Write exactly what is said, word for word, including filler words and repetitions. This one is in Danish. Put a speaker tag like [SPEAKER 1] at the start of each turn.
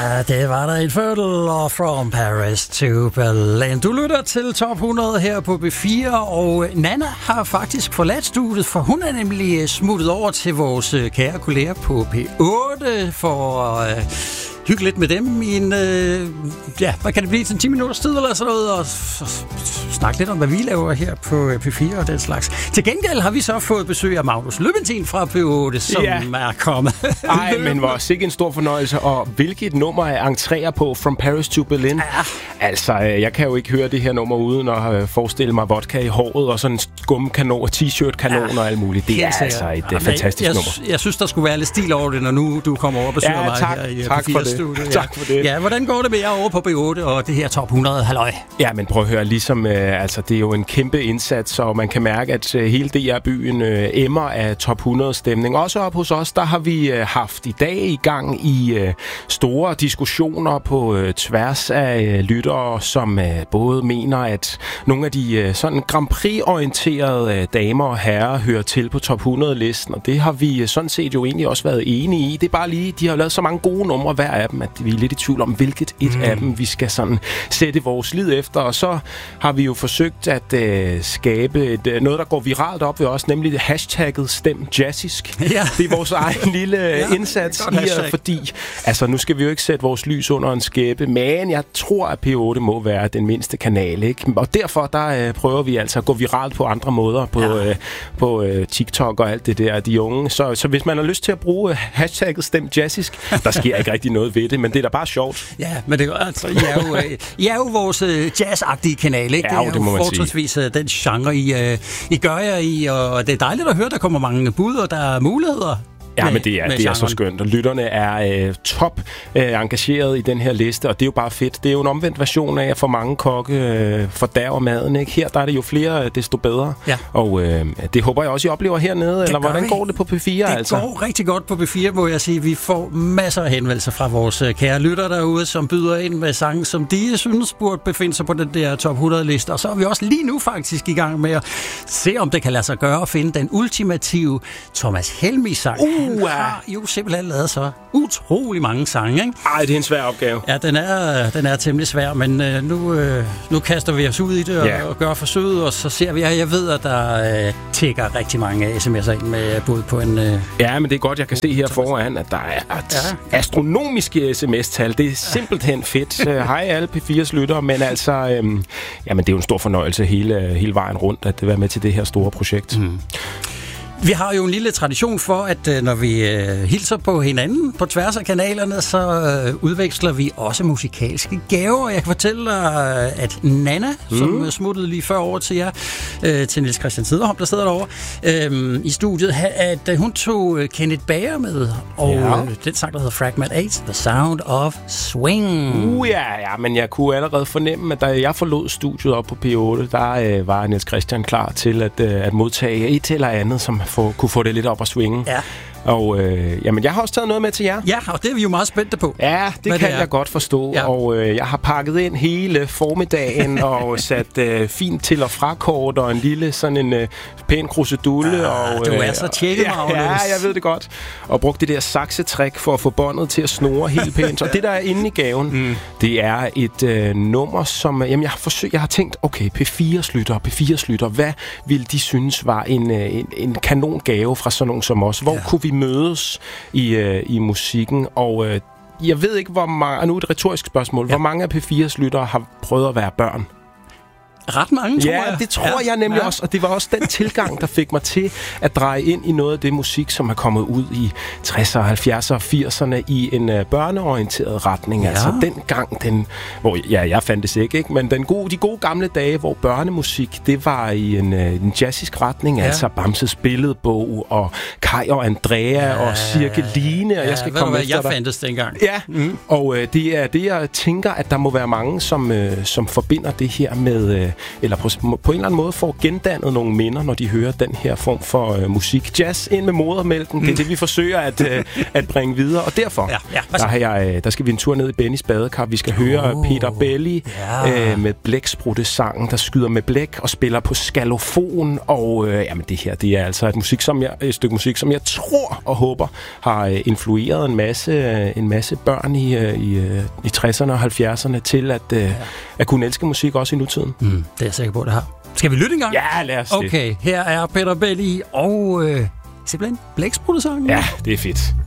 [SPEAKER 1] Ja, det var der et Fødel From Paris to Berlin. Du lytter til Top hundrede her på B fire, og Nanna har faktisk forladt studiet, for hun er nemlig smuttet over til vores kære kolleger på P otte for at øh, hygge lidt med dem i en, øh, ja, hvad kan det blive, til en ti minutters tid eller sådan noget, og snakke lidt om, hvad vi laver her på P fire og den slags. Til gengæld har vi så fået besøg af Magnus Løventin fra P otte, som ja. er kommet.
[SPEAKER 2] Ej, men hvor sikkert en stor fornøjelse, og hvilket nummer er entréer på From Paris to Berlin? Ja. Altså, jeg kan jo ikke høre det her nummer uden at forestille mig vodka i håret og sådan en skumkanon og t-shirt-kanon ja. og alt muligt. Det er Helt altså et ja, fantastisk
[SPEAKER 1] jeg,
[SPEAKER 2] nummer.
[SPEAKER 1] Jeg, jeg synes, der skulle være lidt stil over det, når nu du kommer over og besøger
[SPEAKER 2] ja,
[SPEAKER 1] mig
[SPEAKER 2] tak,
[SPEAKER 1] her i
[SPEAKER 2] tak
[SPEAKER 1] P fire-studiet.
[SPEAKER 2] Ja. Tak for det.
[SPEAKER 1] Ja, hvordan går det med jer over på B otte og det her Top hundrede? Halløj.
[SPEAKER 2] Ja, men prøv at høre, ligesom, øh, altså, det er jo en kæmpe indsats, og man kan mærke, at øh, hele D R-byen øh, emmer af Top hundrede-stemning. Også op hos os, der har vi øh, haft i dag i gang i øh, store diskussioner på øh, tværs af øh, lyttere, som øh, både mener, at nogle af de øh, sådan Grand Prix-orienterede øh, damer og herrer hører til på Top hundrede-listen, og det har vi øh, sådan set jo egentlig også været enige i. Det er bare lige, de har lavet så mange gode numre hver af dem, at vi er lidt i tvivl om, hvilket et mm. af dem vi skal sådan sætte vores lid efter, og så har vi jo forsøgt at øh, skabe et, øh, noget, der går viralt op ved os, nemlig hashtagget Stem Jazzisk. Ja. Det er vores egen lille ja, indsats her, fordi altså, nu skal vi jo ikke sætte vores lys under en skæppe, men jeg tror, at P otte må være den mindste kanal, ikke? Og derfor der øh, prøver vi altså at gå viralt på andre måder, på, ja. øh, på øh, TikTok og alt det der, de unge. Så, så hvis man har lyst til at bruge hashtagget Stem Jazzisk, der sker ikke rigtig noget ved det, men det er da bare sjovt.
[SPEAKER 1] Ja, men det er, altså, I er jo, I er jo vores øh, jazzagtige kanal, ikke?
[SPEAKER 2] Ja,
[SPEAKER 1] det er
[SPEAKER 2] det
[SPEAKER 1] jo fortrinsvis den genre, I, øh, I gør jer i, og det er dejligt at høre, der kommer mange bud, og der er muligheder.
[SPEAKER 2] Ja, med, men det er, det er så skønt, og lytterne er øh, top øh, engageret i den her liste, og det er jo bare fedt. Det er jo en omvendt version af, at for mange kokke øh, fordærver maden, ikke? Her der er det jo flere, desto bedre. Ja. Og øh, det håber jeg også, I oplever hernede, det eller hvordan vi. går det på P fire?
[SPEAKER 1] Det
[SPEAKER 2] altså?
[SPEAKER 1] går rigtig godt på P fire, må jeg sige. Vi får masser af henvendelser fra vores kære lytter derude, som byder ind med sange, som de synes burde befinde sig på den der Top hundrede-liste. Og så er vi også lige nu faktisk i gang med at se, om det kan lade sig gøre at finde den ultimative Thomas Helmig-sang. Uh. Han har jo simpelthen lavet så utrolig mange sange, ikke?
[SPEAKER 2] Ej, det er en svær opgave.
[SPEAKER 1] Ja, den er, den er temmelig svær, men øh, nu, øh, nu kaster vi os ud i det og, yeah. og gør forsøget, og så ser vi, at jeg ved, at der øh, tikker rigtig mange sms'er ind med bud på en... Øh,
[SPEAKER 2] ja, men det er godt, jeg kan se her foran, at der er et ja. astronomiske sms-tal. Det er simpelthen fedt. Hej alle P fires lyttere, men altså, øh, jamen, det er jo en stor fornøjelse hele, hele vejen rundt at være med til det her store projekt. Mm.
[SPEAKER 1] Vi har jo en lille tradition for, at øh, når vi øh, hilser på hinanden på tværs af kanalerne, så øh, udveksler vi også musikalske gaver. Jeg kan fortælle dig, øh, at Nanna, mm. som smuttede lige før over til jer, øh, til Niels Christian Siderholm, der sidder derovre øh, i studiet, at øh, hun tog øh, Kenneth Bager med, og ja. øh, den sang, der hedder Fragment otte, The Sound of Swing.
[SPEAKER 2] Uh, ja, ja, men jeg kunne allerede fornemme, at da jeg forlod studiet op på P otte, der øh, var Niels Christian klar til at, øh, at modtage et eller andet, som For, kunne få det lidt op at swinge. Ja. Og øh, jamen, jeg har også taget noget med til jer.
[SPEAKER 1] Ja, og det er vi jo meget spændte på.
[SPEAKER 2] Ja, det kan det jeg godt forstå. Ja. Og øh, jeg har pakket ind hele formiddagen og sat øh, fint til- og frakort og en lille sådan en øh, pæn krusedulle.
[SPEAKER 1] Ah,
[SPEAKER 2] og,
[SPEAKER 1] du er så tjekket,
[SPEAKER 2] ja, ja, jeg ved det godt. Og brugt det der saksetræk for at få båndet til at snurre helt pænt. Og det, der er inde i gaven, mm. det er et øh, nummer, som... Jamen, jeg har forsøgt, jeg har tænkt, okay, P fires lytter, P fires lytter, hvad ville de synes var en, øh, en, en kanongave fra sådan nogen som os? Hvor ja. kunne vi mødes i, øh, i musikken, og øh, jeg ved ikke, hvor mange, nu et retorisk spørgsmål, ja. hvor mange af P fires lyttere har prøvet at være børn?
[SPEAKER 1] Ret mange, tror
[SPEAKER 2] ja,
[SPEAKER 1] jeg.
[SPEAKER 2] det tror ja, jeg nemlig ja. også, og det var også den tilgang, der fik mig til at dreje ind i noget af det musik, som er kommet ud i tresserne, halvfjerdserne og firserne i en uh, børneorienteret retning. Ja. Altså dengang, den, hvor ja, jeg fandt det ikke, ikke, men den gode, de gode gamle dage, hvor børnemusik, det var i en, uh, en jazzisk retning, ja. altså Bamses Billedbog, og Kai og Andrea, ja. og Cirkeline, og ja, jeg skal komme
[SPEAKER 1] hvad,
[SPEAKER 2] efter
[SPEAKER 1] jeg
[SPEAKER 2] dig.
[SPEAKER 1] fandtes dengang.
[SPEAKER 2] Ja, mm. og uh, det er det, jeg tænker, at der må være mange, som, uh, som forbinder det her med... Uh, eller på, på en eller anden måde får gendannet nogle minder, når de hører den her form for øh, musik. Jazz ind med modermælken, mm. det er det, vi forsøger at, øh, at bringe videre. Og derfor, ja, ja, der, har jeg, der skal vi en tur ned i Bennys badekar. Vi skal høre oh, Peter Belli ja. øh, med blæksprutte-sangen, der skyder med blæk og spiller på skalofon. Og øh, jamen, det her, det er altså et, musik, som jeg, et stykke musik, som jeg tror og håber har øh, influeret en masse, øh, en masse børn i, øh, i, øh, i tresserne og halvfjerdserne til at, øh, ja. at kunne elske musik også i nutiden.
[SPEAKER 1] Mm, det er jeg sikker på, det har. Skal vi lytte en gang?
[SPEAKER 2] Ja, lad os
[SPEAKER 1] Okay,
[SPEAKER 2] det.
[SPEAKER 1] her er Peter Belli og øh, simpelthen blæksprutte-sangen.
[SPEAKER 2] Ja, det er fedt.